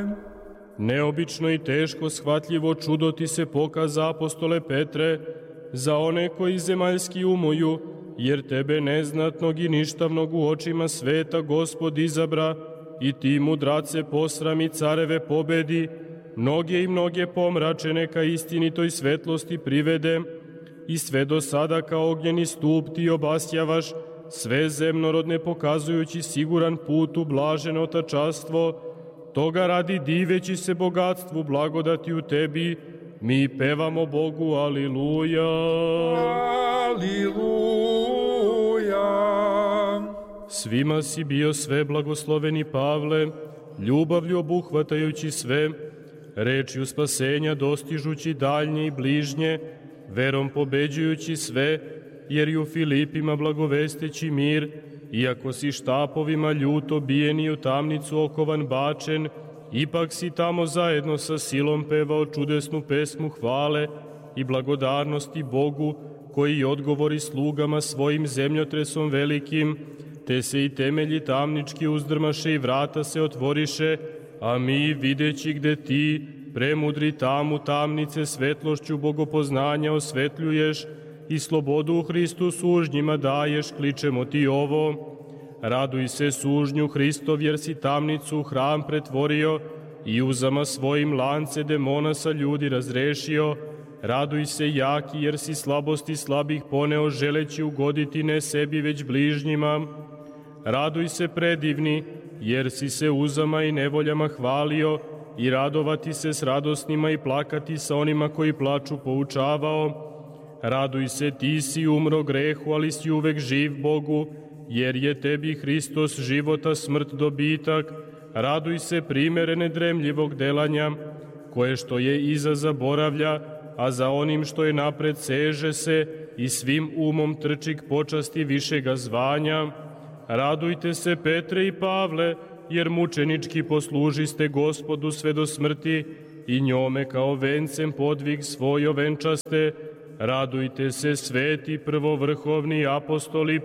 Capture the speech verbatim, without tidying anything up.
Neobično i teško shvatljivo čudo ti se pokaza, apostole Petre, za one koji zemaljski umuju, jer tebe neznatnog i ništavnog u očima sveta Gospod izabra i ti mudrace posrami, careve pobedi, mnoge i mnoge pomračene ka istinitoj svetlosti privede i sve do sada kao ognjeni stup ti obasjavaš, sve zemnorodne pokazujući siguran put u blaženo otačastvo, toga radi diveći se bogatstvu blagodati u tebi, mi pevamo Bogu, aliluja. Aliluja. Svima si bio sve blagosloveni Pavle, ljubavlju obuhvatajući sve, rečju spasenja dostižući daljnje i bližnje, verom pobeđujući sve, jer i u Filipima blagovesteći mir, iako si štapovima ljuto bijen i u tamnicu okovan bačen, ipak si tamo zajedno sa silom pevao čudesnu pesmu hvale i blagodarnosti Bogu, koji odgovori slugama svojim zemljotresom velikim, te se i temelji tamnički uzdrmaše i vrata se otvoriše, a mi, videći gde ti, premudri tamu tamnice svetlošću bogopoznanja osvetljuješ i slobodu u Hristu sužnjima daješ, kličemo ti ovo. Raduj se sužnju Hristov, jer si tamnicu u hram pretvorio i uzama svojim lance demona sa ljudi razrešio. Raduj se jaki, jer si slabosti slabih poneo, želeći ugoditi ne sebi, već bližnjima. Raduj se predivni, jer si se uzama i nevoljama hvalio i radovati se s radosnima i plakati sa onima koji plaču poučavao. Raduj se, ti si umro grehu, ali si uvek živ Bogu, jer je tebi Hristos života smrt dobitak. Raduj se primerene dremljivog delanja, koje što je iza zaboravlja, a za onim što je napred seže se i svim umom trči k počasti višega zvanja. Radujte se, Petre i Pavle, jer mučenički poslužiste Gospodu sve do smrti i njome kao vencem podvig svoj ovenčaste. Radujte se, sveti prvovrhovni apostoli